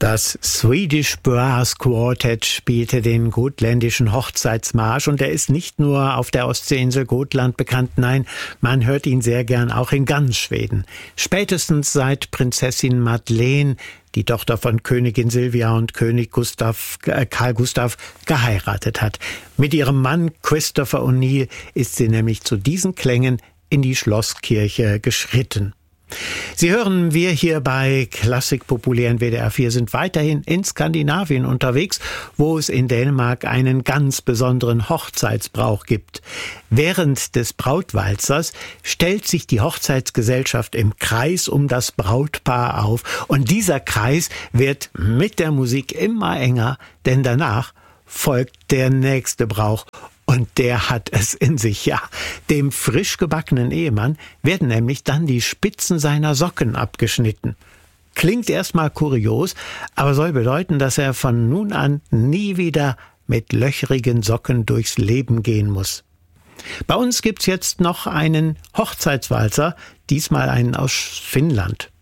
Das Swedish Brass Quartet spielte den gotländischen Hochzeitsmarsch und er ist nicht nur auf der Ostseeinsel Gotland bekannt, nein, man hört ihn sehr gern auch in ganz Schweden. Spätestens seit Prinzessin Madeleine, die Tochter von Königin Silvia und König Karl Gustav, geheiratet hat. Mit ihrem Mann Christopher O'Neill ist sie nämlich zu diesen Klängen in die Schlosskirche geschritten. Sie hören, wir hier bei Klassik Populär in WDR 4 sind weiterhin in Skandinavien unterwegs, wo es in Dänemark einen ganz besonderen Hochzeitsbrauch gibt. Während des Brautwalzers stellt sich die Hochzeitsgesellschaft im Kreis um das Brautpaar auf und dieser Kreis wird mit der Musik immer enger, denn danach folgt der nächste Brauch. Und der hat es in sich, ja. Dem frisch gebackenen Ehemann werden nämlich dann die Spitzen seiner Socken abgeschnitten. Klingt erstmal kurios, aber soll bedeuten, dass er von nun an nie wieder mit löchrigen Socken durchs Leben gehen muss. Bei uns gibt's jetzt noch einen Hochzeitswalzer, diesmal einen aus Finnland.